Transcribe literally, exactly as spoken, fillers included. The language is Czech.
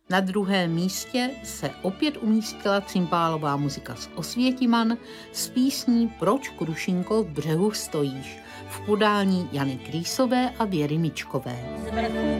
Na druhém místě se opět umístila cymbálová muzika z Osvětiman s písní Proč, Krušinko, v břehu stojíš v podání Jany Krýsové a Věry Mičkové.